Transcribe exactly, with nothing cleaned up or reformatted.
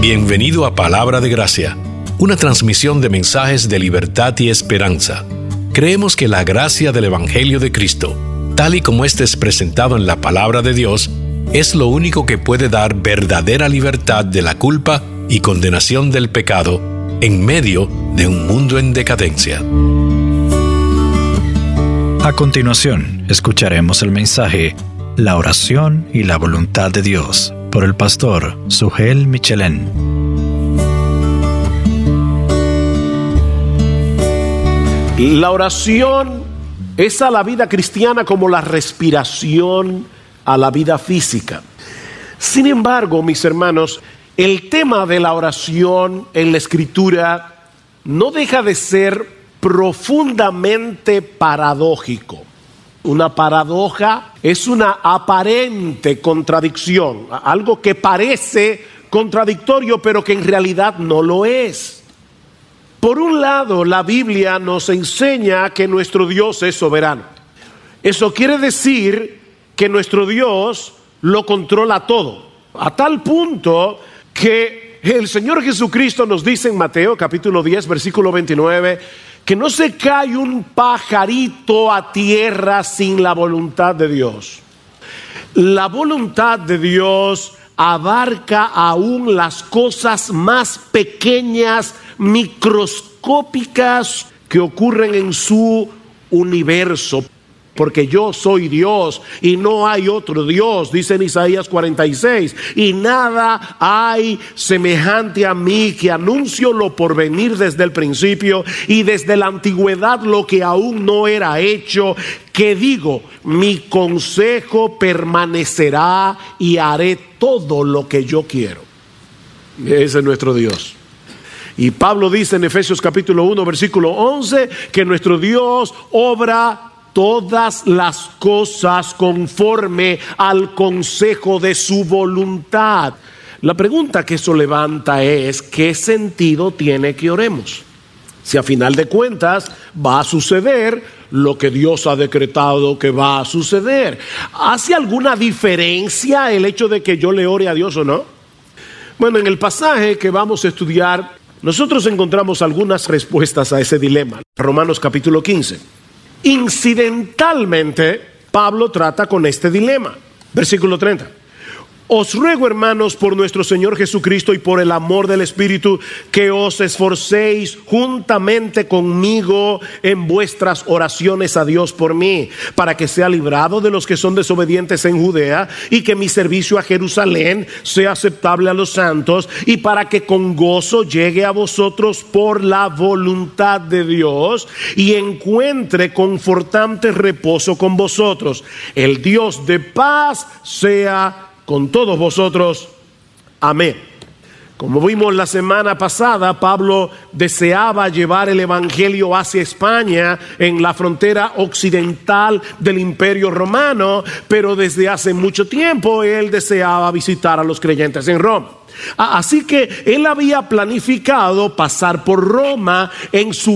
Bienvenido a Palabra de Gracia, una transmisión de mensajes de libertad y esperanza. Creemos que la gracia del Evangelio de Cristo, tal y como éste es presentado en la Palabra de Dios, es lo único que puede dar verdadera libertad de la culpa y condenación del pecado en medio de un mundo en decadencia. A continuación, escucharemos el mensaje La oración y la voluntad de Dios por el pastor Sugel Michelén. La oración es a la vida cristiana como la respiración a la vida física. Sin embargo, mis hermanos, el tema de la oración en la Escritura no deja de ser profundamente paradójico. Una paradoja es una aparente contradicción, algo que parece contradictorio pero que en realidad no lo es. Por un lado, la Biblia nos enseña que nuestro Dios es soberano. Eso quiere decir que nuestro Dios lo controla todo, a tal punto que el Señor Jesucristo nos dice en Mateo capítulo diez, versículo veintinueve, que no se cae un pajarito a tierra sin la voluntad de Dios. La voluntad de Dios abarca aún las cosas más pequeñas, microscópicas que ocurren en su universo. Porque yo soy Dios y no hay otro Dios, dice en Isaías cuarenta y seis. Y nada hay semejante a mí, que anuncio lo por venir desde el principio y desde la antigüedad lo que aún no era hecho, que digo, mi consejo permanecerá y haré todo lo que yo quiero. Ese es nuestro Dios. Y Pablo dice en Efesios capítulo uno, versículo once, que nuestro Dios obra todas las cosas conforme al consejo de su voluntad. La pregunta que eso levanta es, ¿qué sentido tiene que oremos? Si a final de cuentas va a suceder lo que Dios ha decretado que va a suceder. ¿Hace alguna diferencia el hecho de que yo le ore a Dios o no? Bueno, en el pasaje que vamos a estudiar, nosotros encontramos algunas respuestas a ese dilema. Romanos capítulo quince. Incidentalmente, Pablo trata con este dilema. Versículo treinta. Os ruego, hermanos, por nuestro Señor Jesucristo y por el amor del Espíritu, que os esforcéis juntamente conmigo en vuestras oraciones a Dios por mí, para que sea librado de los que son desobedientes en Judea, y que mi servicio a Jerusalén sea aceptable a los santos, y para que con gozo llegue a vosotros por la voluntad de Dios, y encuentre confortante reposo con vosotros. El Dios de paz sea con todos vosotros. Amén. Como vimos la semana pasada, Pablo deseaba llevar el evangelio hacia España, en la frontera occidental del Imperio Romano, pero desde hace mucho tiempo él deseaba visitar a los creyentes en Roma. Así que él había planificado pasar por Roma en su